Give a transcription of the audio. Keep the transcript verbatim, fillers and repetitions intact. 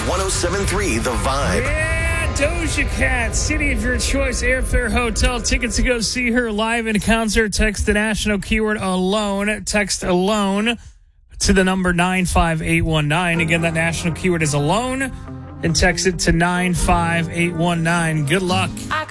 one oh seven point three The Vibe. Yeah, Doja Cat, city of your choice, airfare, hotel, tickets to go see her live in concert. Text the national keyword alone. Text alone to the number nine five eight one nine. Again, that national keyword is alone. And text it to nine five eight one nine. Good luck.